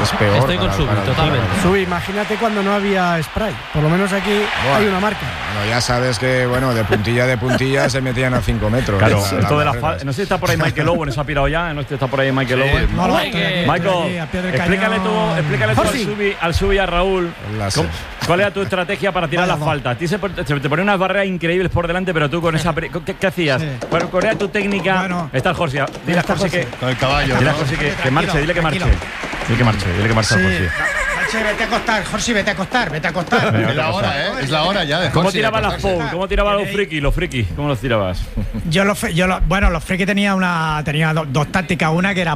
es peor. Estoy con Subi, totalmente. Subi, imagínate cuando no había spray. Por lo menos aquí hay una marca. Bueno, ya sabes que, de puntilla se metían a 5 metros. Claro, esto de no sé si está por ahí Michael Owen, ¿se ha pirado ya? No sé si está por ahí Michael Owen. Michael, explícale tú al Subi y a Raúl cuál era tu estrategia para tirar las faltas. A ti se te ponen unas barreras increíbles por delante, pero tú con esa... ¿Qué hacías? Bueno, ¿cuál era tu técnica? Está el Jorge. Dile a Jorge que... Con el caballo. Dile a Jorge que marche, dile que marche. Dile que marche al Jorge. Vete a acostar, Jorge, vete a acostar. Es la hora, ¿eh? Es la hora ya de Jorge. ¿Cómo tirabas las Paul? ¿Cómo tirabas los frikis? ¿Cómo los tirabas? Los frikis tenía dos tácticas. Una que era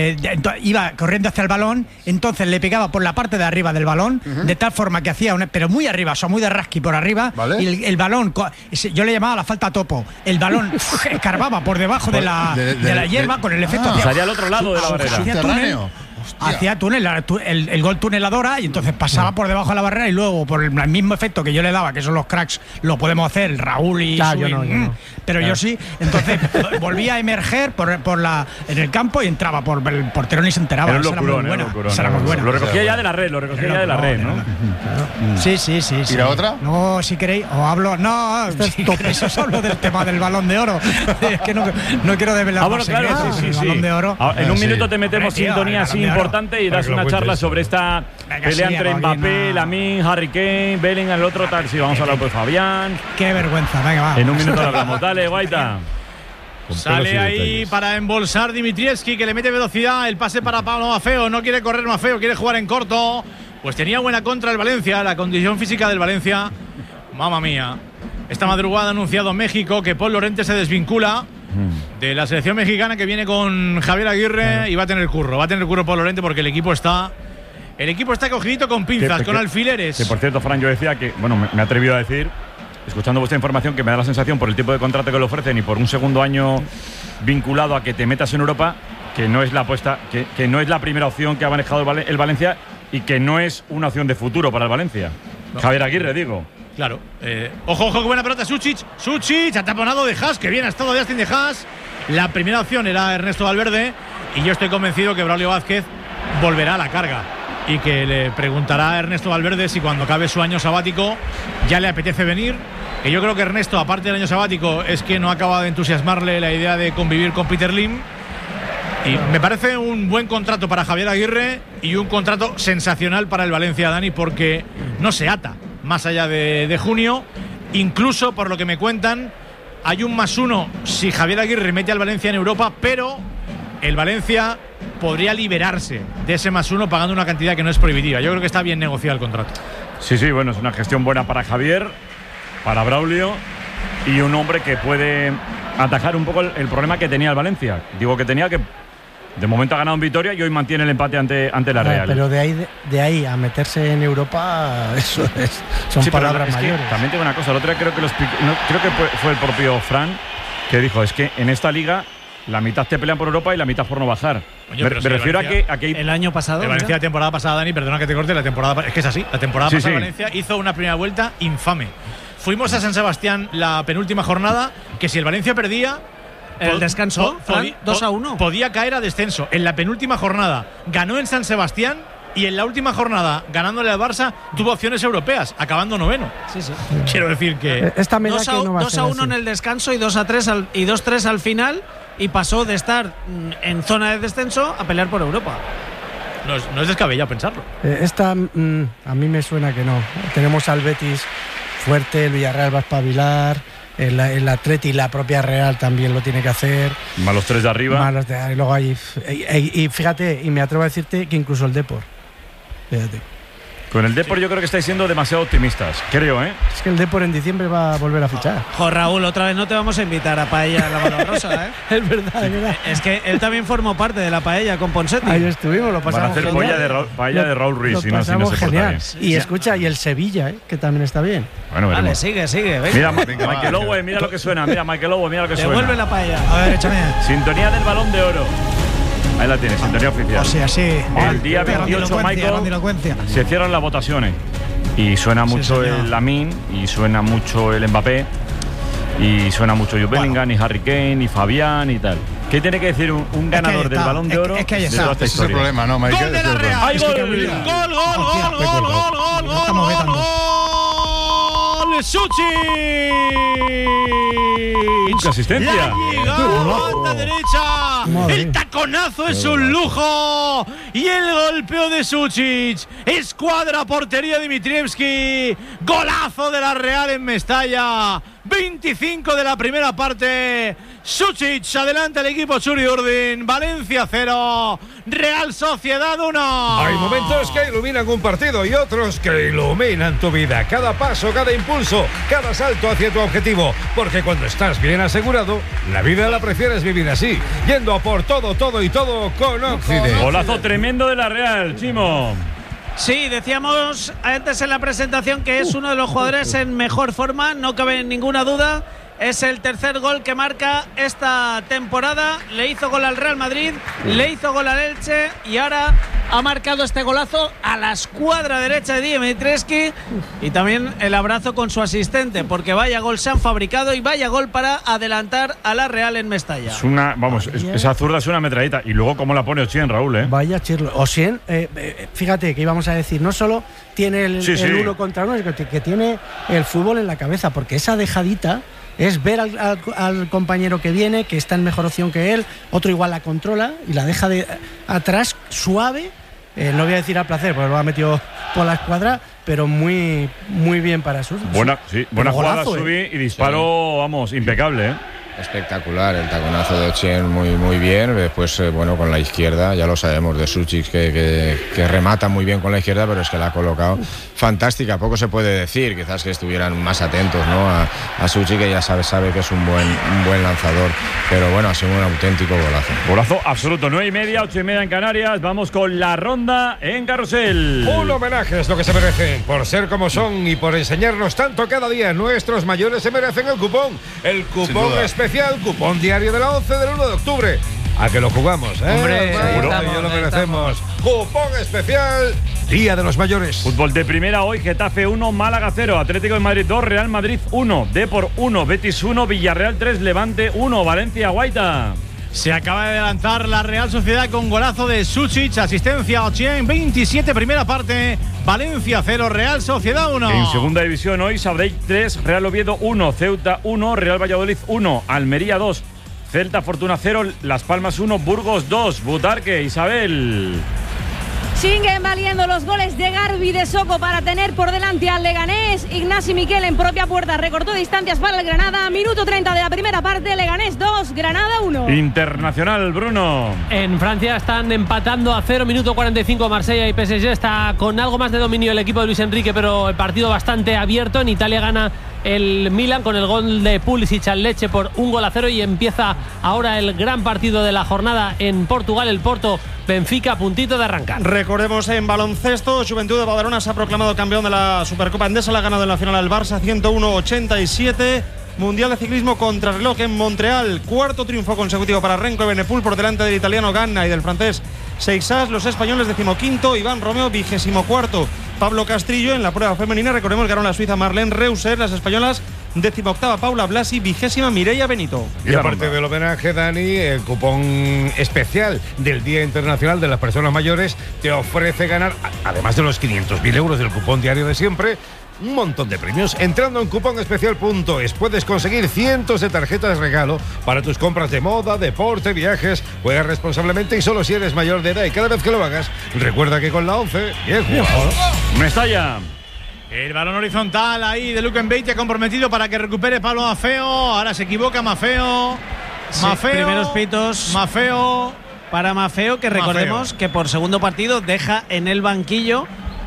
iba corriendo hacia el balón, entonces le pegaba por la parte de arriba del balón, de tal forma que hacía pero muy arriba, muy de rasqui por arriba, ¿vale? Y el balón, yo le llamaba la falta topo. El balón escarbaba por debajo de la hierba con el efecto. Salía al otro lado de la barrera. Hacía túnel, el gol tuneladora, y entonces pasaba por debajo de la barrera, y luego por el mismo efecto que yo le daba, que son los cracks, lo podemos hacer Raúl y Subi, yo no. Pero yo sí. Entonces volvía a emerger en el campo y entraba por el portero, ni se enteraba. Era muy buena. Lo recogía ya de la red, ¿no? Sí. ¿Y la otra? No, si queréis, os hablo. No, si queréis, os hablo del tema del Balón de Oro. Es que no quiero develar más secretos. Sí. Balón de Oro. En un minuto te metemos sintonía así importante y das una charla sobre esta pelea entre Mbappé, Lamine, Harry Kane, Bellingham, el otro tal. Sí, vamos a hablar de Fabián. Qué vergüenza, venga, va. En un minuto lo hablamos. Dale, Guaita. Sale ahí para embolsar Dimitrievski, que le mete velocidad. El pase para Pablo Maffeo. No quiere correr Maffeo, quiere jugar en corto. Pues tenía buena contra el Valencia. La condición física del Valencia, mamma mía. Esta madrugada ha anunciado México que Paul Lorente se desvincula de la selección mexicana, que viene con Javier Aguirre, y va a tener curro. Paul Lorente, porque el equipo está cogidito con pinzas, con alfileres. Que por cierto, Fran, yo decía que, me he atrevido a decir, escuchando vuestra información, que me da la sensación, por el tipo de contrato que le ofrecen y por un segundo año vinculado a que te metas en Europa, que no es la apuesta, que no es la primera opción que ha manejado el Valencia, y que no es una opción de futuro para el Valencia. No. Javier Aguirre, digo. Claro. Ojo, qué buena pelota. Suchich, ataponado de Haas, que bien ha estado de Justin de Haas. La primera opción era Ernesto Valverde, y yo estoy convencido que Braulio Vázquez volverá a la carga y que le preguntará a Ernesto Valverde si cuando acabe su año sabático ya le apetece venir. Que yo creo que Ernesto, aparte del año sabático, es que no acaba de entusiasmarle la idea de convivir con Peter Lim. Y me parece un buen contrato para Javier Aguirre y un contrato sensacional para el Valencia, Dani, porque no se ata más allá de junio. Incluso, por lo que me cuentan, hay un +1 si Javier Aguirre mete al Valencia en Europa, pero el Valencia podría liberarse de ese +1 pagando una cantidad que no es prohibitiva. Yo creo que está bien negociado el contrato. Sí, es una gestión buena para Javier, para Braulio, y un hombre que puede atajar un poco el problema que tenía el Valencia. Digo que tenía que... De momento ha ganado en Vitoria y hoy mantiene el empate ante la Real. Pero de ahí a meterse en Europa, son palabras mayores. También tengo una cosa, el otro día creo que fue el propio Fran que dijo, es que en esta liga la mitad te pelean por Europa y la mitad por no bajar. Oye, me refiero a que el año pasado, el Valencia, la temporada pasada, Dani, perdona que te corte, es que es así. La temporada pasada Valencia hizo una primera vuelta infame. Fuimos a San Sebastián la penúltima jornada, que si el Valencia perdía, el descanso, 2-1. Podía caer a descenso. En la penúltima jornada ganó en San Sebastián, y en la última jornada, ganándole al Barça, tuvo opciones europeas, acabando noveno. Sí. Quiero decir que... 2-1 en el descanso y 2-3 al final, y pasó de estar en zona de descenso a pelear por Europa. No es descabellado pensarlo. A mí me suena que no. Tenemos al Betis fuerte, el Villarreal va a espabilar, el Atleti y la propia Real también lo tiene que hacer. Más los tres de arriba. Y luego hay, y fíjate, y me atrevo a decirte que incluso el Depor. Fíjate. Con el Depor yo creo que estáis siendo demasiado optimistas, creo, ¿eh? Es que el Depor en diciembre va a volver a fichar. Raúl, otra vez no te vamos a invitar a Paella a la Mano Rosa, ¿eh? Es verdad. Es que él también formó parte de la Paella con Ponsetti. Ahí estuvimos, lo pasamos genial. Van a hacer paella de Raúl Ruiz, si no se porta bien. Y escucha, y el Sevilla, que también está bien. Bueno, vale, sigue, venga. Mira, Michael Owen, mira lo que suena. Mira, Michael Owen, mira lo que suena. Devuelve la paella. A ver, échame. Sintonía del Balón de Oro. Ahí la tienes, sintonía oficial. O sea, sí. El día 28, Michael, se cierran las votaciones. Y suena mucho el Lamine, y suena mucho el Mbappé, y suena mucho Jude Bellingham, y Harry Kane, y Fabián, y tal. ¿Qué tiene que decir un ganador del Balón de Oro? Es que ahí de está. toda esta Ese es el historia? problema, ¿no, Michael? ¡Gol de la Real! ¡Hay gol! ¡Gol! ¡Suchic! ¡Qué asistencia! La llegada, banda derecha. Madre. El taconazo es un lujo. Y el golpeo de Suchic. Escuadra portería Dimitrievski. Golazo de la Real en Mestalla. 25 de la primera parte. Suchic adelanta el equipo Churi Urdin. Valencia 0. Real Sociedad 1. Hay momentos que iluminan un partido y otros que iluminan tu vida. Cada paso, cada impulso, cada salto hacia tu objetivo. Porque cuando estás bien asegurado, la vida la prefieres vivir así. Yendo a por todo, todo y todo con Occident. Golazo tremendo de la Real, Chimo. Sí, decíamos antes en la presentación que es uno de los jugadores en mejor forma, no cabe ninguna duda. Es el tercer gol que marca esta temporada. Le hizo gol al Real Madrid, le hizo gol al Elche y ahora ha marcado este golazo a la escuadra derecha de Dimitrievski. Y también el abrazo con su asistente, porque vaya gol se han fabricado y vaya gol para adelantar a la Real en Mestalla. Es una, esa zurda es una metralleta. Y luego cómo la pone Ossien, Raúl, ¿eh? Vaya chirlo. Ossien, fíjate que íbamos a decir, no solo tiene el uno contra uno, sino que tiene el fútbol en la cabeza, porque esa dejadita es ver al compañero que viene, que está en mejor opción que él, otro igual la controla y la deja de atrás suave, no voy a decir al placer, porque lo ha metido por la escuadra, pero muy, muy bien para Subi. Buena jugada, Subi, y disparo, vamos, impecable, ¿eh? Espectacular, el taconazo de Ossien muy bien. Después, bueno, con la izquierda, ya lo sabemos de Suchic que remata muy bien con la izquierda, pero es que la ha colocado fantástica. Poco se puede decir, quizás que estuvieran más atentos, ¿no? a Suchic, que ya sabe que es un buen lanzador, pero bueno, ha sido un auténtico golazo. Golazo absoluto, 9:30, 8:30 en Canarias. Vamos con la ronda en Carrusel. Un homenaje es lo que se merecen, por ser como son y por enseñarnos tanto cada día. Nuestros mayores se merecen el cupón especial, cupón diario de la 11 del 1 de octubre. A que lo jugamos, ¿eh? Hombre, seguro que yo lo merecemos. Cupón especial, Día de los Mayores. Fútbol de primera hoy, Getafe 1, Málaga 0, Atlético de Madrid 2, Real Madrid 1, Depor 1, Betis 1, Villarreal 3, Levante 1, Valencia Guaita. Se acaba de adelantar la Real Sociedad con golazo de Suchic, asistencia a Ossien, 27 primera parte, Valencia 0, Real Sociedad 1. En segunda división hoy, Sabadell 3, Real Oviedo 1, Ceuta 1, Real Valladolid 1, Almería 2, Celta Fortuna 0, Las Palmas 1, Burgos 2, Butarque, Isabel. Siguen valiendo los goles de Garbi de Soco para tener por delante al Leganés. Ignasi Miquel en propia puerta recortó distancias para el Granada. Minuto 30 de la primera parte, Leganés 2, Granada 1. Internacional, Bruno. En Francia están empatando a 0, minuto 45 Marsella y PSG. Está con algo más de dominio el equipo de Luis Enrique, pero el partido bastante abierto. En Italia gana el Milan con el gol de Pulisic al Lecce por 1-0 y empieza ahora el gran partido de la jornada en Portugal, el Porto Benfica, a puntito de arrancar. Recordemos en baloncesto, Juventud de Badalona se ha proclamado campeón de la Supercopa Endesa, la ha ganado en la final al Barça 101-87. Mundial de ciclismo contrarreloj en Montreal, cuarto triunfo consecutivo para Renko Evenepoel por delante del italiano Ganna y del francés Seixas. Los españoles 15º, Iván Romeo 24º. Pablo Castrillo en la prueba femenina, recordemos que ganó la suiza Marlene Reuser, las españolas 18ª Paula Blasi, 20ª Mireia Benito. Y aparte del homenaje, Dani, el cupón especial del Día Internacional de las Personas Mayores te ofrece ganar, además de los 500.000 euros del cupón diario de siempre, un montón de premios. Entrando en cuponespecial.es puedes conseguir cientos de tarjetas regalo para tus compras de moda, deporte, viajes. Juega responsablemente y solo si eres mayor de edad, y cada vez que lo hagas, recuerda que con la 11, bien jugado. Mestalla. El balón horizontal ahí de Luken Beite comprometido para que recupere Pablo Maffeo. Ahora se equivoca Maffeo. Sí, primeros pitos. Maffeo. Para Maffeo, que recordemos que por segundo partido deja en el banquillo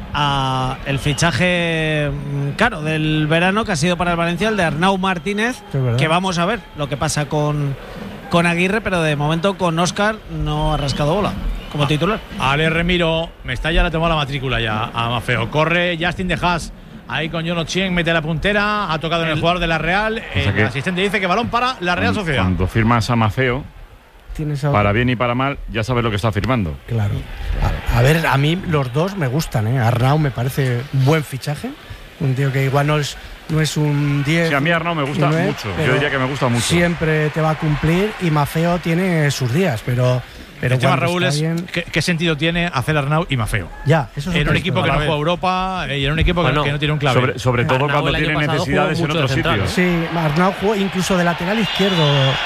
a el fichaje caro del verano, que ha sido para el Valencia, el de Arnau Martínez, que vamos a ver lo que pasa con Aguirre, pero de momento con Óscar no ha rascado bola como titular. Ale Remiro, Mestalla le tomó la matrícula ya a Maffeo. Corre Justin de Haas ahí con John Ochieng, mete la puntera, ha tocado en el jugador de la Real. El asistente dice que balón para la Real Sociedad. Cuando firmas a Maffeo, para bien y para mal, ya sabes lo que está firmando. Claro. A ver, a mí los dos me gustan, ¿eh? Arnau me parece un buen fichaje. Un tío que igual no es no es un 10. Sí, a mí Arnau me gusta 9, mucho. Yo diría que me gusta mucho. Siempre te va a cumplir y Maffeo tiene sus días, pero el tema, Raúl, es ¿qué sentido tiene hacer Arnau y Maffeo? Ya, eso es en un equipo que no juega Europa y en un equipo que no tiene un clave. Sobre todo cuando tiene necesidades en otros sitios. Sí, Arnau jugó incluso de lateral izquierdo.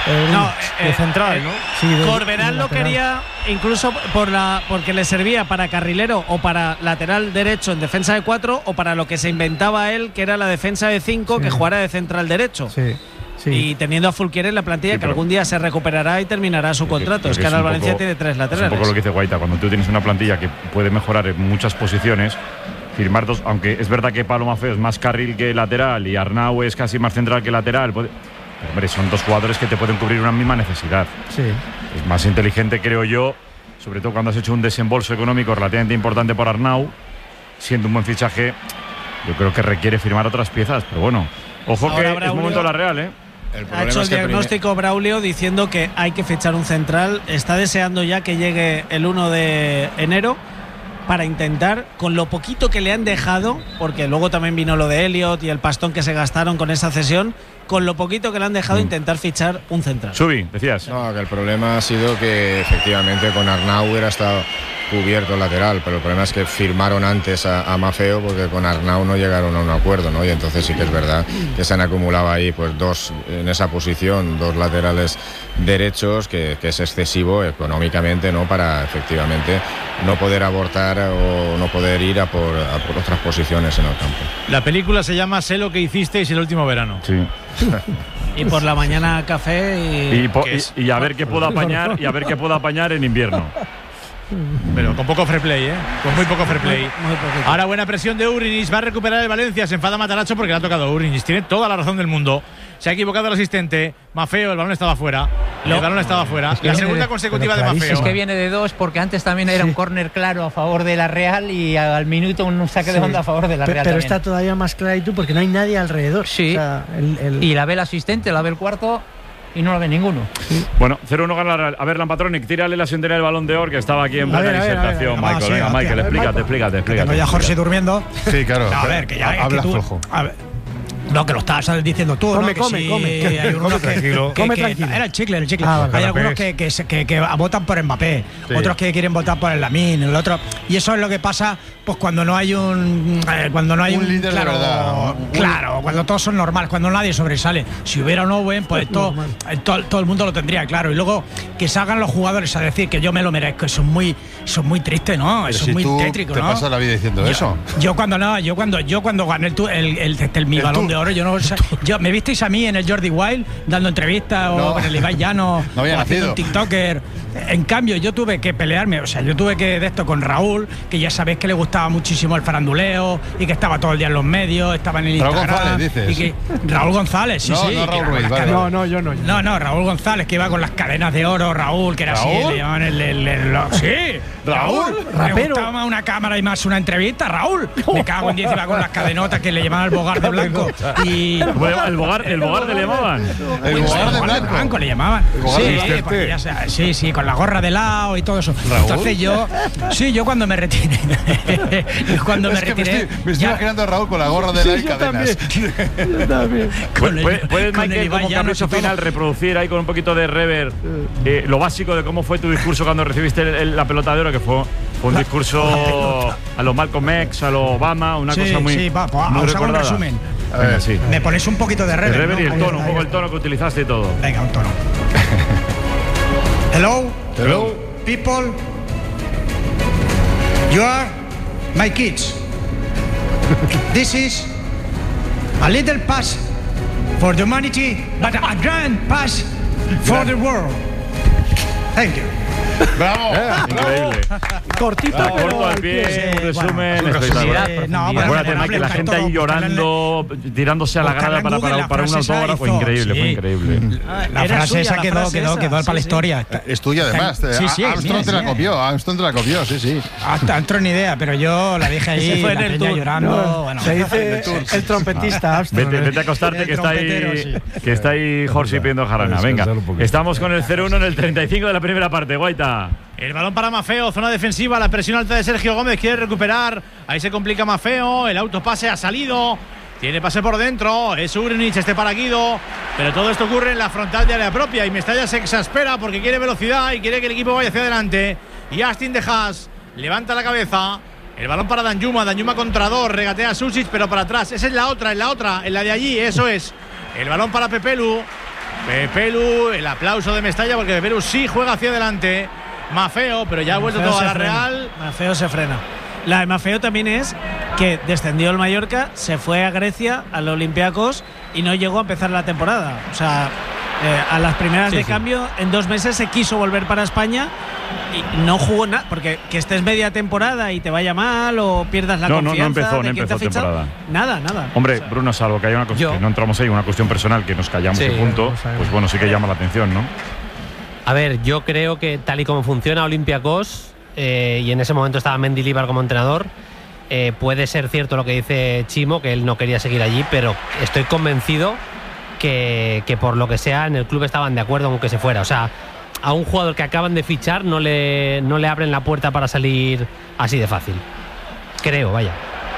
De central, ¿no? Sí, Corberán lo quería incluso porque le servía para carrilero o para lateral derecho en defensa de 4 o para lo que se inventaba él, que era la defensa de 5, que jugara de central derecho. Sí. Y teniendo a Fulquier en la plantilla, que algún día se recuperará y terminará su contrato. Es que ahora el Valencia tiene 3 laterales. Es un poco lo que dice Guaita, cuando tú tienes una plantilla que puede mejorar en muchas posiciones, firmar dos, aunque es verdad que Pablo Maffeo es más carril que lateral y Arnau es casi más central que lateral, hombre, son dos jugadores que te pueden cubrir una misma necesidad. Sí. Es más inteligente, creo yo, sobre todo cuando has hecho un desembolso económico relativamente importante por Arnau, siendo un buen fichaje, yo creo que requiere firmar otras piezas, pero bueno, ojo ahora que Braulio, es momento de la Real, Ha hecho el diagnóstico Braulio diciendo que hay que fichar un central. Está deseando ya que llegue el 1 de enero para intentar, con lo poquito que le han dejado, porque luego también vino lo de Elliot y el pastón que se gastaron con esa cesión, con lo poquito que le han dejado intentar fichar un central. Subi, decías. No, que el problema ha sido que efectivamente con Arnau hubiera estado cubierto el lateral, pero el problema es que firmaron antes a Maffeo porque con Arnau no llegaron a un acuerdo, ¿no? Y entonces sí que es verdad que se han acumulado ahí pues dos en esa posición, dos laterales derechos, que es excesivo económicamente, ¿no? Para efectivamente no poder abortar o no poder ir a por otras posiciones en el campo. La película se llama Sé lo que hicisteis el último verano. Sí. Y por la mañana café y a ver qué puedo apañar en invierno. Pero con poco fair play, con muy poco fair play. Ahora buena presión de Urinis, va a recuperar el Valencia, se enfada Matarazzo porque le ha tocado Urinis, tiene toda la razón del mundo. Se ha equivocado el asistente, Maffeo, el balón estaba fuera. La segunda consecutiva de Maffeo. Es que viene de 2 porque antes también era un córner claro a favor de la Real y al minuto un saque de banda a favor de la Real. Pero también está todavía más clarito porque no hay nadie alrededor. Sí. O sea, y la ve el asistente, la ve el cuarto y no la ve ninguno. Sí. Bueno, 0-1 gana la Real. A ver, Lampatronic, tírale la sintonía del Balón de Oro, que estaba aquí en plena disertación. Michael, venga, Michael, explícate. Tengo ya Jorge durmiendo. Sí, claro. No, a ver, que ya habla flojo. A ver. No, que lo estás diciendo tú, come, ¿no? Come. Hay unos tranquilo. Era el chicle. Hay algunos que votan por Mbappé, otros que quieren votar por el Lamine, el otro. Y eso es lo que pasa pues cuando no hay un líder claro, de verdad. Claro, cuando todos son normales, cuando nadie sobresale. Si hubiera un Owen, pues todo el mundo lo tendría claro. Y luego que salgan los jugadores a decir que yo me lo merezco, eso es muy triste, ¿no? Eso es muy tétrico, ¿no? ¿Te pasas la vida diciendo eso? Yo cuando gané mi Balón de Oro, yo me visteis a mí en el Jordi Wild dando entrevistas o con el Ibai Llano no había o haciendo un TikToker. En cambio, yo tuve que pelearme, yo tuve que de esto con Raúl, que ya sabéis que le gustaba muchísimo el faranduleo y que estaba todo el día en los medios, estaba en el Instagram. Raúl González, dices. Y que, Raúl González, sí. No, Raúl Ruiz, vale. Yo no. No, Raúl González, que iba con las cadenas de oro, Raúl, que era ¿Raúl? así, León, sí. Raúl, me gustaba más una cámara y más una entrevista, Raúl. Me cago en 10, iba con las cadenotas que le llamaban el bogar de blanco. Y el bogar le llamaban. El bogar de blanco le llamaban. Sí, con la gorra de lado y todo eso. ¿Raúl? Entonces yo cuando me retiré. Me estoy imaginando a Raúl con la gorra de lado y cadenas. Yo también. ¿Puedes, Michael, como capricho final, reproducir ahí con un poquito de reverb lo básico de cómo fue tu discurso cuando recibiste la pelota de oro, que fue un discurso a los Malcolm X, a los Obama, una cosa muy, muy recordada. Hago un resumen. Venga, sí. Me pones un poquito de reverb. El reverb y el tono, un poco el tono que utilizaste y todo. Venga, un tono. Hello, people. You are my kids. This is a little pass for the humanity, but a grand pass for the world. Thank you. ¡Bravo! Increíble. Cortito, corto al pie, un resumen espectacular. Acuérdate, Michael, la gente ahí llorando, tirándose a la grada para un autógrafo. Fue increíble. La frase esa quedó para la historia. Es tuya, además. Armstrong te la copió. Sí. Armstrong ni idea, pero yo la dije ahí. Se fue en el tour llorando. Se dice el trompetista Armstrong. Vete a acostarte, que está ahí Jorge pidiendo jarana. Venga, estamos con el 0-1 en el 35 de la primera parte. Guaita. El balón para Maffeo, zona defensiva, la presión alta de Sergio Gómez, quiere recuperar, ahí se complica Maffeo, el autopase ha salido Tiene pase por dentro, es Ugrinic, para Guido, pero todo esto ocurre en la frontal de área propia y Mestalla se exaspera porque quiere velocidad y quiere que el equipo vaya hacia adelante. Y Justin de Haas levanta la cabeza, el balón para Danjuma contra 2, regatea a Susic pero para atrás, esa es la otra, en la de allí, eso es. El balón para Pepelu, el aplauso de Mestalla porque Pepelu sí juega hacia adelante. Maffeo, pero ya ha vuelto todo a la Real. Maffeo se frena. La de Maffeo también es que descendió el Mallorca, se fue a Grecia, al Olympiacos y no llegó a empezar la temporada. O sea, a las primeras de cambio, en 2 meses se quiso volver para España y no jugó nada. Porque que estés media temporada y te vaya mal o pierdas la confianza. No empezó temporada. Nada. Hombre, Bruno, salvo que haya una cuestión, que no entramos ahí, una cuestión personal, que nos callamos y punto, pues bueno, sí que llama la atención, ¿no? A ver, yo creo que tal y como funciona Olympiacos, y en ese momento estaba Mendilibar como entrenador, puede ser cierto lo que dice Chimo, que él no quería seguir allí, pero estoy convencido que por lo que sea en el club estaban de acuerdo con que se fuera. O sea, a un jugador que acaban de fichar no le abren la puerta para salir así de fácil. Creo, vaya.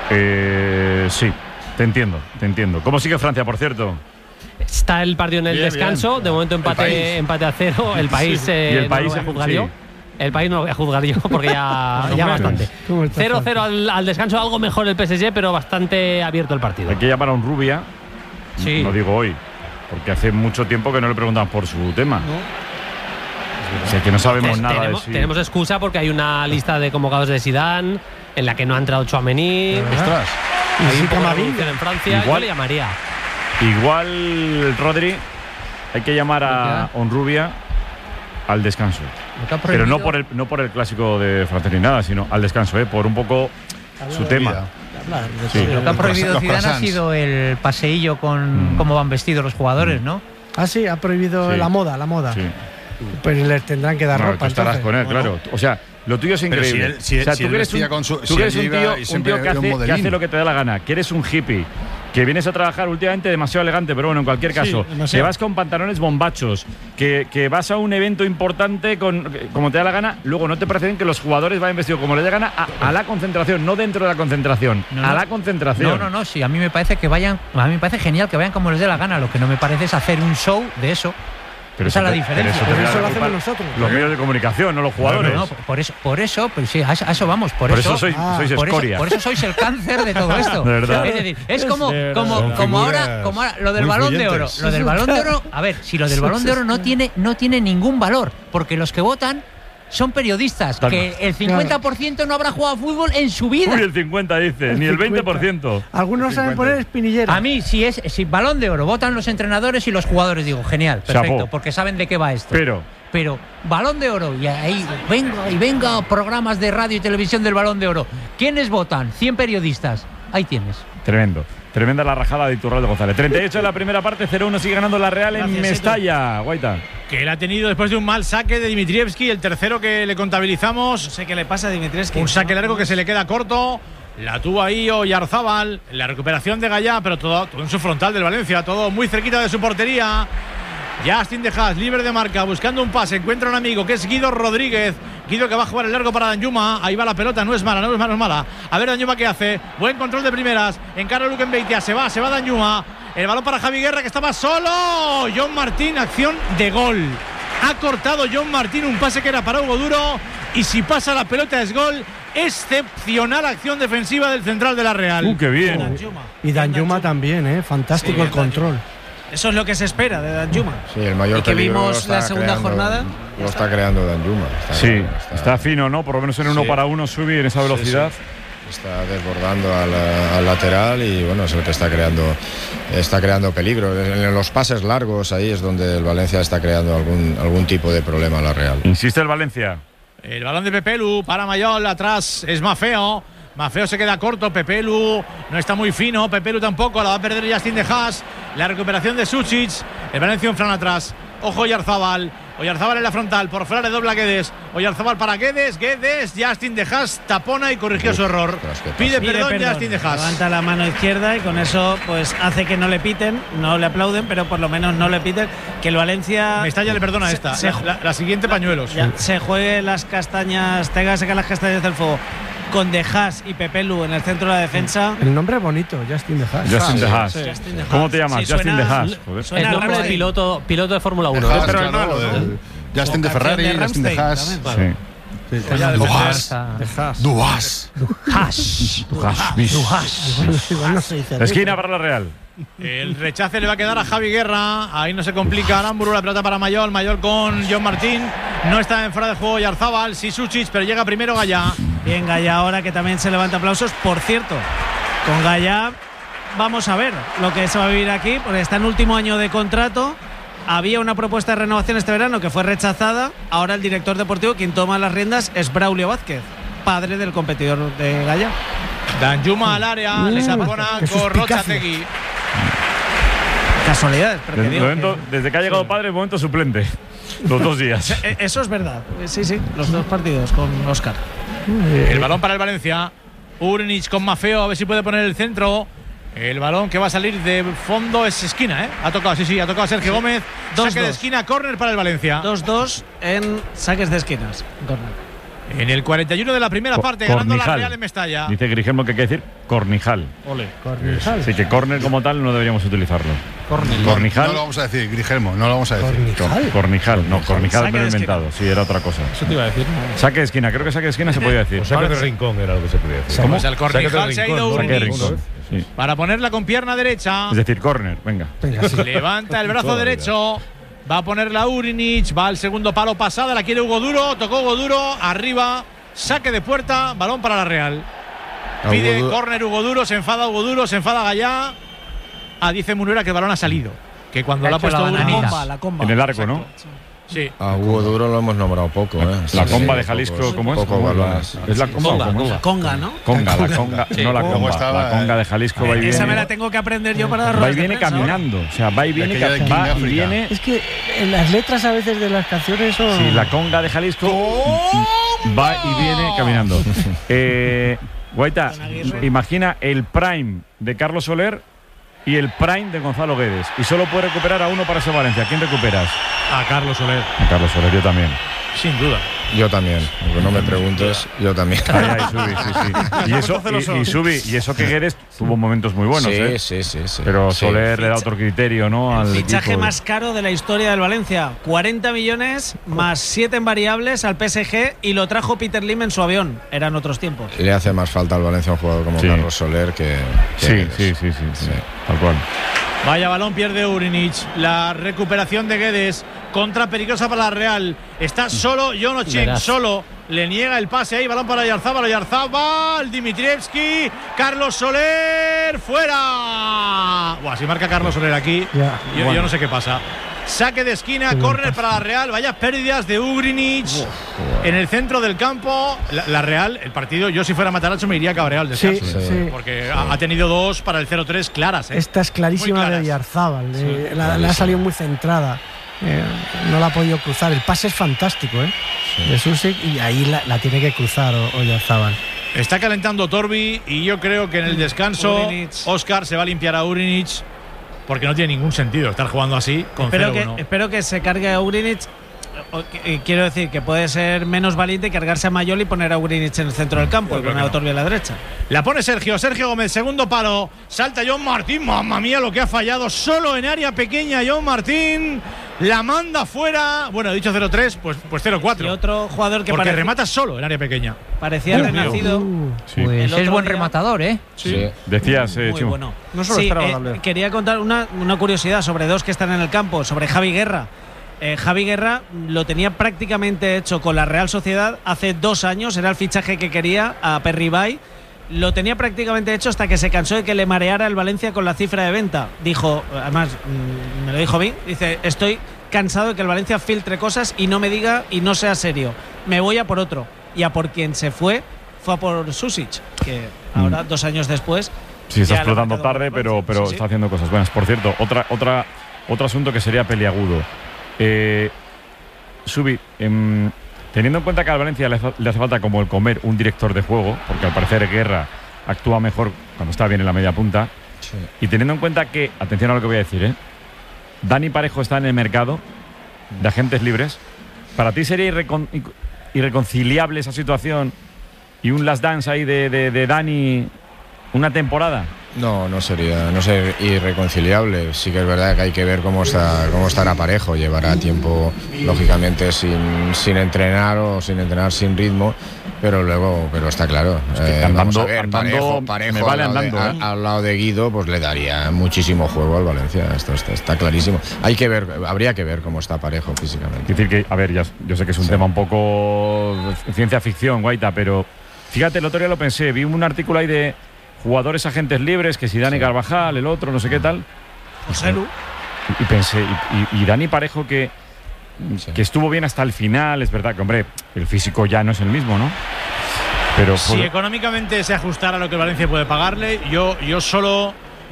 Sí, te entiendo. ¿Cómo sigue Francia, por cierto? Está el partido en el descanso, bien. De momento empate a 0. El país, ¿Y el país no lo voy a juzgar yo. El país no lo voy a juzgar yo porque ya bastante. 0-0 al descanso, algo mejor el PSG, pero bastante abierto el partido. Hay que llamar a un Rubia, no digo hoy, porque hace mucho tiempo que no le preguntamos por su tema. O sea, que no sabemos nada de si... Tenemos excusa porque hay una lista de convocados de Zidane en la que no ha entrado Tchouaméni. Ostras. Hay un poco de revolución en Francia. Yo le llamaría. Igual, Rodri, hay que llamar a Onrubia al descanso. Pero no por el clásico de Francia ni nada, sino al descanso, por un poco su tema. Lo que ha prohibido Zidane ha sido el paseillo con cómo van vestidos los jugadores, ¿no? Ah, sí, ha prohibido la moda. Sí. Pues les tendrán que dar ropa. Tú estarás con él, claro. O sea, lo tuyo es increíble. Tú eres un tío que hace lo que te da la gana, que eres un hippie, que vienes a trabajar últimamente demasiado elegante, pero bueno, en cualquier caso, que vas con pantalones bombachos, que vas a un evento importante como te da la gana, luego no te parece bien que los jugadores vayan vestidos como les dé gana a la concentración, no dentro de la concentración, a la concentración. No, sí, a mí me parece genial que vayan como les dé la gana, lo que no me parece es hacer un show de eso. Pero esa es la diferencia. Pero eso lo hacemos nosotros. Los medios de comunicación, no los jugadores. No, por eso, pero sí, a eso vamos. Por eso sois escoria. Por eso sois el cáncer de todo esto. De verdad. Es decir, es como ahora lo del Balón de Oro. Lo del Balón de Oro, a ver, si lo del Balón de Oro no tiene ningún valor, porque los que votan son periodistas, que el 50% no habrá jugado a fútbol en su vida. Uy, el 50 dice, ni el 20%. Algunos saben poner espinillera. A mí, si Balón de Oro, votan los entrenadores y los jugadores, digo, genial, perfecto, Chapó. Porque saben de qué va esto. Pero Balón de Oro, y ahí venga programas de radio y televisión del Balón de Oro. ¿Quiénes votan? 100 periodistas. Ahí tienes. Tremenda la rajada de Iturralde González. 38 en la primera parte, 0-1 sigue ganando la Real en Mestalla. Guaita. Que él ha tenido después de un mal saque de Dimitrievski, el tercero que le contabilizamos. No sé qué le pasa a Dimitrievski. Un saque largo que se le queda corto. La tuvo ahí Oyarzábal. La recuperación de Gallá, pero todo en su frontal del Valencia. Todo muy cerquita de su portería. Justin de Haas, libre de marca, buscando un pase. Encuentra un amigo que es Guido Rodríguez. Guido que va a jugar el largo para Danjuma. Ahí va la pelota, no es mala. A ver Danjuma qué hace. Buen control de primeras. Encara Luquen Beitia. Se va Danjuma. El balón para Javi Guerra, que estaba solo. John Martín, acción de gol. Ha cortado John Martín un pase que era para Hugo Duro. Y si pasa la pelota es gol. Excepcional acción defensiva del central de la Real. ¡Qué bien! Y Danjuma también, fantástico el control. Eso es lo que se espera de Danjuma. Sí, el mayor que vimos la segunda jornada. Lo está creando Danjuma. Está fino, ¿no? Por lo menos en 1 para 1 subir en esa velocidad. Sí. Está desbordando al lateral y bueno, es el que está creando peligro. En los pases largos ahí es donde el Valencia está creando algún tipo de problema a la Real. Insiste el Valencia. El balón de Pepelu para Mayol, atrás es Maffeo. Maffeo se queda corto, Pepelu no está muy fino, Pepelu tampoco, la va a perder Justin de Haas. La recuperación de Sucic, el Valencia un flan atrás. Ojo Oyarzábal en la frontal, por fuera le dobla Guedes. Oyarzábal para Guedes, Justin de Haas tapona y corrigió su error. Pide perdón Justin de Haas. Levanta la mano izquierda y con eso pues hace que no le piten, no le aplauden, pero por lo menos no le piten. Que el Valencia... Mestalla le perdona la siguiente pañuelos. Se juegue las castañas, tenga que sacar las castañas del fuego. con De Haas y Pepelu en el centro de la defensa. El nombre es bonito, Justin De Haas. Justin De Haas. Sí. ¿Cómo te llamas? Sí, Justin De Haas. El nombre de piloto de Fórmula 1. Haas, pero claro, Justin de Ferrari, Justin de Haas. Duhas. Esquina para la Real. El rechace le va a quedar a Javi Guerra. Ahí no se complica Aramburu. La pelota para Mayol. Mayol con John Martín. No está en fuera de juego Yarzábal. Sí, Suchich, pero llega primero Gallá. Bien, Gallá ahora que también se levanta aplausos. Por cierto, con Gallá vamos a ver lo que se va a vivir aquí, porque está en último año de contrato. Había una propuesta de renovación este verano que fue rechazada. Ahora el director deportivo, quien toma las riendas, es Braulio Vázquez, padre del competidor de Gallá. Danjuma al área. Le sapona con Rochategui. Casualidades, pero desde que ha llegado padre, momento suplente. Los 2 días. Eso es verdad. Sí, los 2 partidos con Óscar. El balón para el Valencia. Urnic con Mafeo, a ver si puede poner el centro. El balón que va a salir de fondo es esquina, ¿eh? Ha tocado Sergio Gómez. Saque de esquina, córner para el Valencia. 2-2 en saques de esquinas. Córner. En el 41 de la primera parte, ganando la Real en Mestalla. Dice Grigelmo que hay que decir Cornijal. Ole. Cornijal. Sí, que córner como tal no deberíamos utilizarlo. Cornijal. No lo vamos a decir, Grigelmo, no lo vamos a decir. Cornijal, no, Cornijal me lo he inventado. Sí, era otra cosa. Eso te iba a decir. Saque de esquina, creo que saque de esquina se podía decir. O saque de rincón era lo que se podía decir. ¿Cómo? El Cornijal se ha ido Urnic. Sí. Para ponerla con pierna derecha. Es decir, córner, venga. Levanta el brazo derecho. Va a ponerla Urnic. Va al segundo palo pasada. La quiere Hugo Duro. Tocó Hugo Duro. Arriba. Saque de puerta. Balón para la Real. Pide córner Hugo Duro. Se enfada Hugo Duro. Se enfada Gallá. Dice Munuera que el balón ha salido. Que cuando lo ha puesto la comba. En el arco, ¿no? Sí. A Hugo Duro lo hemos nombrado poco, ¿eh? La comba de Jalisco, ¿cómo es? Poco balones. ¿Es la comba? Conga, ¿no? Conga, la conga. No la comba. La conga de Jalisco va y viene. Esa me la tengo que aprender yo para dar va y viene caminando. O sea, va y viene. Es que en las letras a veces de las canciones son. Sí, la conga de Jalisco va y viene caminando. Guaita, imagina el prime de Carlos Soler y el prime de Gonzalo Guedes. Y solo puede recuperar a uno para ese Valencia. ¿Quién recuperas? A Carlos Soler. A Carlos Soler, yo también. Sin duda. Yo también. Aunque no me preguntes, yo también. Y eso que Guedes tuvo momentos muy buenos. Sí. Pero Soler le da otro criterio, ¿no? El fichaje más caro de la historia del Valencia. 40 millones más 7 en variables al PSG y lo trajo Peter Lim en su avión. Eran otros tiempos. Le hace más falta al Valencia un jugador como Carlos Soler que sí. Tal cual. Vaya balón pierde Urinic. La recuperación de Guedes. Contra peligrosa para la Real. Está solo Jonochin. Solo. Le niega el pase ahí. Balón para Yarzábal. Dimitrievski. Carlos Soler. Fuera. Si marca Carlos Soler aquí. Yo no sé qué pasa. Saque de esquina. Córner para la Real. Vaya pérdidas de Urinic. En el centro del campo. La Real, el partido, yo si fuera Matarazzo me iría cabreado al descanso. Sí. Porque ha tenido 2 para el 0-3 claras. Esta es clarísima de Yarzábal. La ha salido muy centrada. No la ha podido cruzar. El pase es fantástico, de Susic, y ahí la tiene que cruzar o Yarzábal. Está calentando Torbi y yo creo que en el descanso Óscar se va a limpiar a Urinic porque no tiene ningún sentido estar jugando así con 0-1. Espero que se cargue a Urinic. Quiero decir que puede ser menos valiente cargarse a Mayol y poner a Urinic en el centro del campo y poner a Torbi a la derecha. La pone Sergio Gómez, segundo palo. Salta John Martín, mamma mía lo que ha fallado. Solo en área pequeña John Martín. La manda fuera. Bueno, he dicho 0-3, pues 0-4. Y otro jugador que porque remata solo en área pequeña. Parecía renacido. Pues es buen rematador, Sí. Decías, muy bueno. No solo quería contar una curiosidad sobre 2 que están en el campo, sobre Javi Guerra. Javi Guerra lo tenía prácticamente hecho con la Real Sociedad hace 2 años, era el fichaje que quería a Perribay. Lo tenía prácticamente hecho hasta que se cansó de que le mareara el Valencia con la cifra de venta. Dijo, además me lo dijo a mí, dice, estoy cansado de que el Valencia filtre cosas y no me diga y no sea serio. Me voy a por otro. Y a por quien se fue a por Susic, que ahora 2 años después. Sí, está explotando tarde, pero está haciendo cosas buenas. Por cierto, otro asunto que sería peliagudo. Subi, teniendo en cuenta que al Valencia le hace falta como el comer un director de juego, porque al parecer Guerra actúa mejor cuando está bien en la media punta, y teniendo en cuenta que, atención a lo que voy a decir, Dani Parejo está en el mercado de agentes libres, ¿para ti sería irreconciliable esa situación y un last dance ahí de Dani una temporada? No sería irreconciliable. Sí que es verdad que hay que ver cómo estará Parejo. Llevará tiempo, lógicamente, sin entrenar o sin entrenar sin ritmo, pero está claro. Parejo me vale al lado de Guido, pues le daría muchísimo juego al Valencia. Esto está clarísimo. Habría que ver cómo está Parejo físicamente. Es decir que, a ver, yo sé que es un tema un poco ciencia ficción, Guaita, pero fíjate, el otro día lo pensé, vi un artículo ahí de jugadores agentes libres, que si Dani Carvajal, el otro, no sé qué tal. José Lu. Y pensé, y Dani Parejo que estuvo bien hasta el final, es verdad que, hombre, el físico ya no es el mismo, ¿no? Pero si económicamente se ajustara a lo que Valencia puede pagarle, yo solo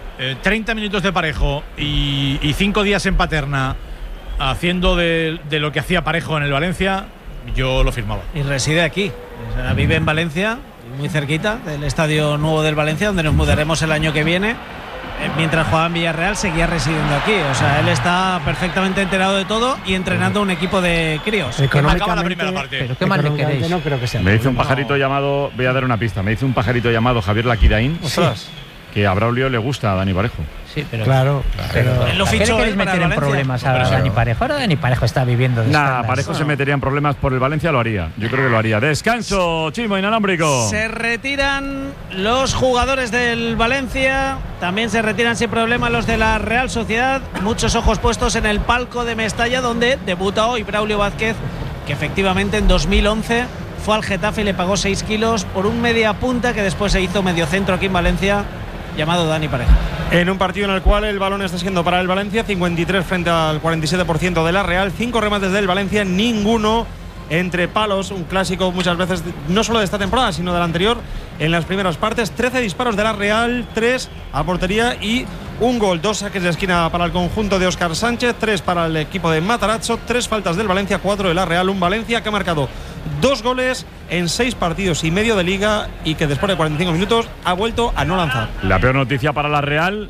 30 minutos de Parejo y 5 días en Paterna haciendo de lo que hacía Parejo en el Valencia, yo lo firmaba. Y reside aquí, o sea, vive en Valencia, muy cerquita del estadio nuevo del Valencia, donde nos mudaremos el año que viene. Mientras jugaba en Villarreal seguía residiendo aquí, o sea, él está perfectamente enterado de todo y entrenando un equipo de críos. Acaba la primera parte. Pero qué mal le queréis. No creo que sea. Me dice un pajarito llamado, voy a dar una pista, me dice un pajarito llamado Javier Laquiraín, que a Braulio le gusta a Dani Parejo. Sí, pero claro. Él lo ¿Qué le fichó queréis meter en problemas a Dani Parejo? Ahora Dani Parejo está viviendo de escándalos. Parejo se metería en problemas por el Valencia, lo haría. Yo creo que lo haría. Descanso, Chimo inalámbrico. Se retiran los jugadores del Valencia, también se retiran sin problema los de la Real Sociedad. Muchos ojos puestos en el palco de Mestalla, donde debuta hoy Braulio Vázquez, que efectivamente en 2011 fue al Getafe y le pagó 6 kilos por un media punta que después se hizo mediocentro aquí en Valencia, llamado Dani Parejo. En un partido en el cual el balón está siendo para el Valencia, 53 frente al 47% de la Real, 5 remates del Valencia, ninguno entre palos, un clásico muchas veces no solo de esta temporada sino de la anterior en las primeras partes. 13 disparos de la Real, 3 a portería y un gol, 2 saques de esquina para el conjunto de Óscar Sánchez, 3 para el equipo de Matarazzo, 3 faltas del Valencia, 4 de la Real. Un Valencia que ha marcado 2 goles en 6 partidos y medio de liga y que después de 45 minutos ha vuelto a no lanzar. La peor noticia para la Real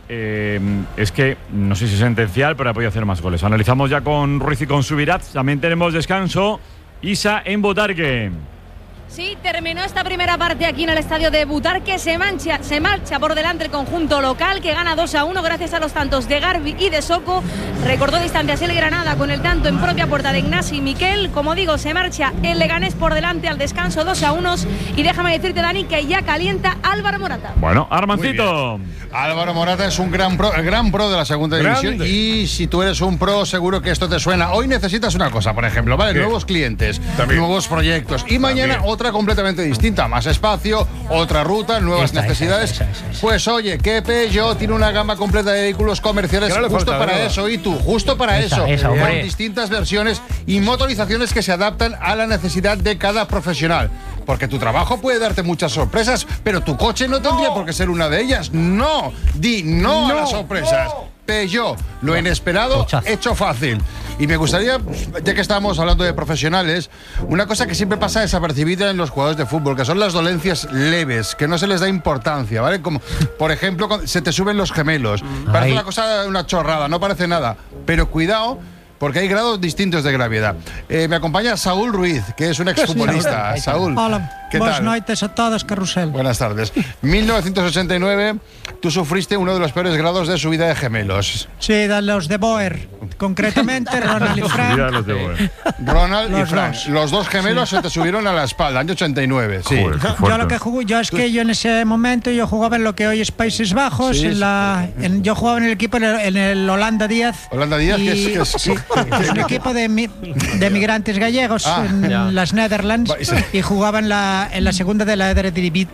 es que, no sé si es sentencial, pero ha podido hacer más goles. Analizamos ya con Ruiz y con Subirats. También tenemos descanso. Isa en Butarque. Sí, terminó esta primera parte aquí en el estadio de Butarque. Se marcha por delante el conjunto local, que gana 2-1 gracias a los tantos de Garbi y de Soko. Recortó distancias el Granada con el tanto en propia puerta de Ignasi Miquel. Como digo, se marcha el Leganés por delante al descanso 2-1. Y déjame decirte, Dani, que ya calienta Álvaro Morata. Bueno, Armancito. Álvaro Morata es un gran pro de la segunda división. Y si tú eres un pro, seguro que esto te suena. Hoy necesitas una cosa, por ejemplo, ¿vale? Nuevos clientes, nuevos proyectos. Y mañana otra completamente distinta, más espacio, otra ruta, nuevas necesidades. Pues oye, que Peugeot tiene una gama completa de vehículos comerciales justo para eso, y tú, justo para eso, con distintas versiones y motorizaciones que se adaptan a la necesidad de cada profesional. Porque tu trabajo puede darte muchas sorpresas, pero tu coche no tendría por qué ser una de ellas. No, di no a las sorpresas. Peugeot, lo inesperado hecho fácil. Y me gustaría, ya que estamos hablando de profesionales, una cosa que siempre pasa desapercibida en los jugadores de fútbol, que son las dolencias leves, que no se les da importancia, ¿vale? Como, por ejemplo, se te suben los gemelos. Parece una cosa, una chorrada, no parece nada. Pero cuidado, porque hay grados distintos de gravedad. Me acompaña Saúl Ruiz, que es un exfutbolista. Saúl, hola, ¿qué buenas tal? noches a todos, Carrusel. Buenas tardes. 1989, tú sufriste uno de los peores grados de subida de gemelos. Sí, de los de Boer, concretamente Ronald y Frank. Ronald y Frank. Los dos gemelos se te subieron a la espalda, año 89. Sí. Yo lo que jugué, yo en ese momento yo jugaba en lo que hoy es Países Bajos. Sí, yo jugaba en el equipo en el Holanda 10. Holanda 10, que es un equipo de migrantes gallegos en las Netherlands, y jugaba en la segunda de la Eredivisie.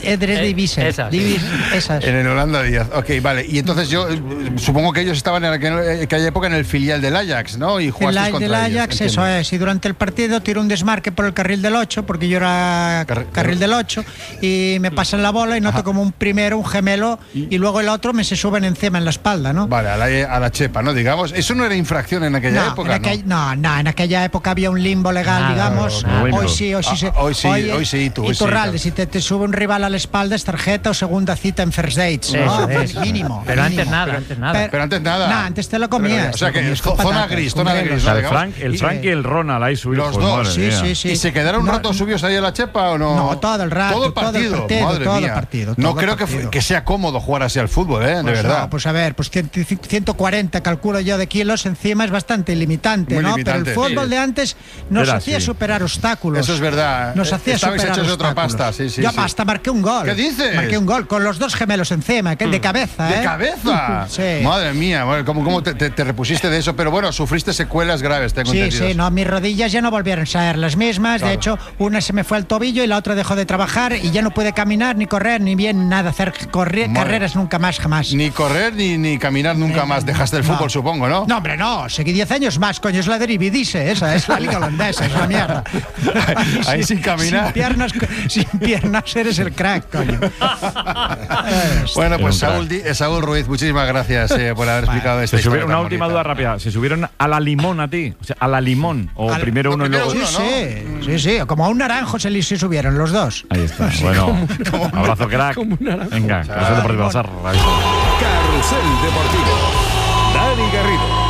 Esas. En el Holanda 10. Ok, vale. Y entonces yo supongo que ellos estaban en aquella época en el filial del Ajax, ¿no? Y jugaste contra del Ajax, ellos, eso es. Y durante el partido tiro un desmarque por el carril del 8, porque yo era carril del 8, y me pasan la bola y noto como un gemelo, y luego el otro me se suben encima en la espalda, ¿no? Vale, a la chepa, ¿no? Digamos, eso no era infracción en aquella época, en aquella época había un limbo legal, digamos. Hoy sí sí. Iturralde, si te sube un rival a la espalda es tarjeta o segunda cita en first dates, ¿no? Mínimo. Pero antes nada. Pero antes nada. No, antes te lo comías. O sea que zona gris. El Frank y el Ronald ahí subidos. Los dos, sí. ¿Y se quedaron un rato subidos ahí a la chepa o no? No, todo el rato. Todo el partido, madre mía. No creo que sea cómodo jugar así al fútbol, de verdad. No, pues a ver, 140 calculo yo de kilos encima es bastante limitante, ¿no? Pero el fútbol de antes nos hacía superar obstáculos. Eso es verdad. Nos hacía superar obstáculos. Otra pasta, sí. Yo hasta marqué un gol. ¿Qué dices? Marqué un gol con los dos gemelos encima, que de cabeza, ¿De cabeza? Sí. Madre mía, ¿cómo te repusiste de eso? Pero bueno, sufriste secuelas graves, tengo entendido. Sí, no, mis rodillas ya no volvieron a ser las mismas. Claro. De hecho, una se me fue al tobillo y la otra dejó de trabajar y ya no pude caminar, ni correr, ni bien nada, hacer carreras nunca más, jamás. Ni correr, ni caminar nunca más. Dejaste el fútbol, supongo, ¿no? No, hombre, no. Seguí 10 años más, coño. Es la Eredivisie, esa es la liga holandesa, es la mierda. Ahí sin caminar. Sin piernas eres el crack, coño. Bueno, pues Saúl Ruiz, muchísimas gracias por haber explicado esto. Una última duda rápida. ¿Se subieron a la limón a ti? O sea, a la limón. O primero uno y luego. Sí. Como a un naranjo se subieron los dos. Ahí está. Bueno, abrazo, crack. Venga, Carrusel Deportivo. Carrusel Deportivo. Dani Garrido.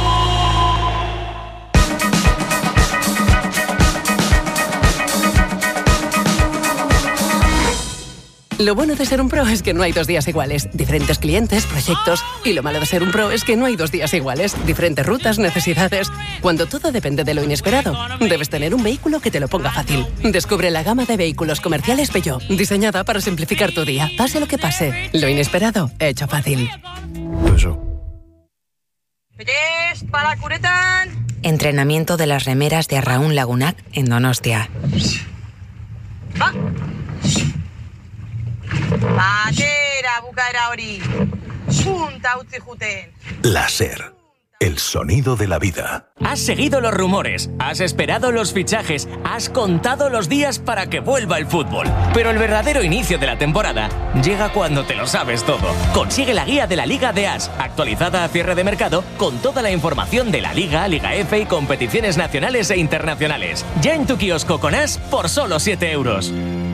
Lo bueno de ser un pro es que no hay 2 días iguales. Diferentes clientes, proyectos. Y lo malo de ser un pro es que no hay 2 días iguales. Diferentes rutas, necesidades. Cuando todo depende de lo inesperado, debes tener un vehículo que te lo ponga fácil. Descubre la gama de vehículos comerciales Peugeot, diseñada para simplificar tu día. Pase lo que pase, lo inesperado, hecho fácil. Para Curetan. Entrenamiento de las remeras de Arraun Lagunac en Donostia. Va. Batera bukaera hori. Punta utzi juten. Láser. El sonido de la vida. Has seguido los rumores, has esperado los fichajes, has contado los días para que vuelva el fútbol. Pero el verdadero inicio de la temporada llega cuando te lo sabes todo. Consigue la guía de la Liga de As, actualizada a cierre de mercado, con toda la información de la Liga, Liga F y competiciones nacionales e internacionales. Ya en tu kiosco con As por solo 7 euros.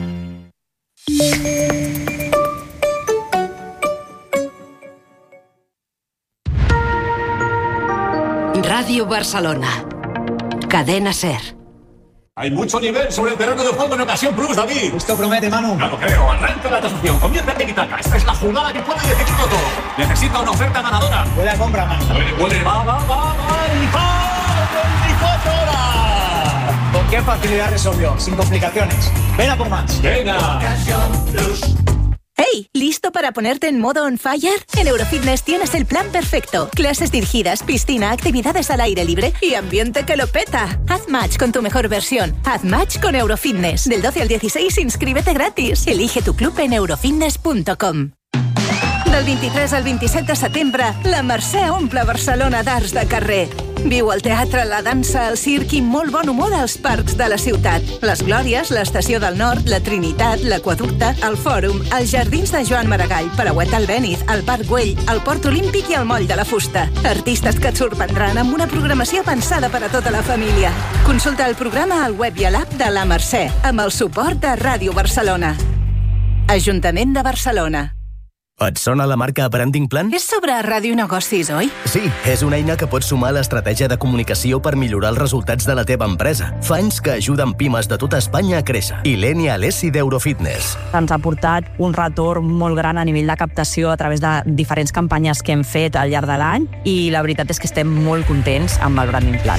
Radio Barcelona. Cadena SER. Hay mucho nivel sobre el terreno de juego en Ocasión Plus, David. Esto promete, Manu. No lo creo. Arranca la tasación. Comienza el tiki-taka. Esta es la jugada que puede decidirlo todo. Necesita una oferta ganadora. Puede a compra, Manu. Puede. Va. Y ¡va! 24 horas. ¿Con qué facilidad resolvió? Sin complicaciones. Ven a por más. Venga. Ocasión Plus. ¡Hey! ¿Listo para ponerte en modo on fire? En Eurofitness tienes el plan perfecto. Clases dirigidas, piscina, actividades al aire libre y ambiente que lo peta. Haz match con tu mejor versión. Haz match con Eurofitness. Del 12 al 16 inscríbete gratis. Elige tu club en eurofitness.com. Del 23 al 27 de setembre, la Mercè omple Barcelona d'arts de carrer. Viu el teatre, la dansa, el circ i molt bon humor als parcs de la ciutat. Les Glòries, l'Estació del Nord, la Trinitat, l'Aqüeducte, el Fòrum, els Jardins de Joan Maragall, Parauet Albéniz, el Parc Güell, el Port Olímpic i el Moll de la Fusta. Artistes que et sorprendran amb una programació pensada per a tota la família. Consulta el programa al web i a l'app de la Mercè, amb el suport de Ràdio Barcelona. Ajuntament de Barcelona. Et sona la marca Branding Plan? És sobre ràdio negocis, oi? Sí, és una eina que pots sumar a l'estratègia de comunicació per millorar els resultats de la teva empresa. Fa anys que ajuden pimes de tota Espanya a créixer. Ilenia Alessi d'Eurofitness. Ens ha portat un retorn molt gran a nivell de captació a través de diferents campanyes que hem fet al llarg de l'any i la veritat és que estem molt contents amb el Branding Plan.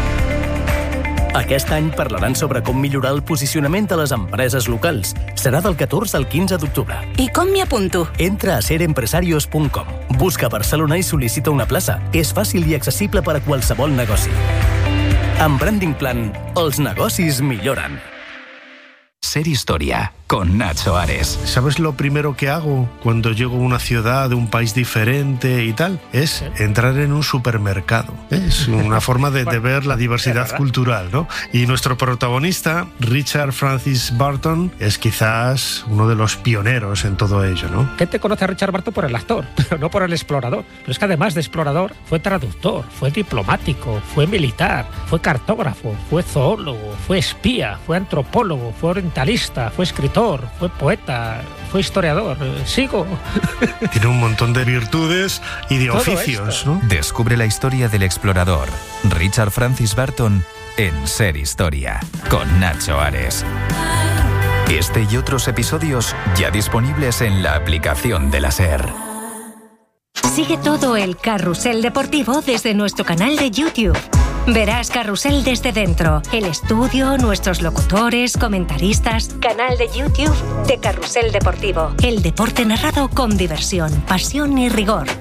Aquest any parlaran sobre com millorar el posicionament de les empreses locals. Serà del 14 al 15 d'octubre. I com m'hi apunto? Entra a serempresarios.com. Busca Barcelona i sol·licita una plaça. És fàcil i accessible per a qualsevol negoci. Amb Branding Plan, els negocis milloren. Ser Història, con Nacho Ares. ¿Sabes lo primero que hago cuando llego a una ciudad de un país diferente y tal? Es entrar en un supermercado. Es una forma de ver la diversidad cultural, ¿no? Y nuestro protagonista, Richard Francis Burton, es quizás uno de los pioneros en todo ello, ¿no? Gente conoce a Richard Burton por el actor, pero no por el explorador. Pero es que además de explorador, fue traductor, fue diplomático, fue militar, fue cartógrafo, fue zoólogo, fue espía, fue antropólogo, fue orientalista, fue escritor, fue poeta, fue historiador. Sigo. Tiene un montón de virtudes y de oficios, ¿no? Descubre la historia del explorador, Richard Francis Burton, en Ser Historia, con Nacho Ares. Este y otros episodios ya disponibles en la aplicación de la SER. Sigue todo el carrusel deportivo desde nuestro canal de YouTube. Verás Carrusel desde dentro, el estudio, nuestros locutores, comentaristas. Canal de YouTube de Carrusel Deportivo. El deporte narrado con diversión, pasión y rigor.